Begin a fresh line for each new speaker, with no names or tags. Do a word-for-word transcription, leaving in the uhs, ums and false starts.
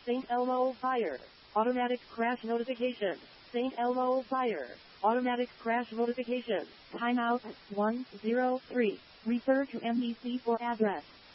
Saint Elmo Fire. Automatic crash notification. Saint Elmo Fire. Automatic crash notification. Timeout one zero three. Refer to M D C for address.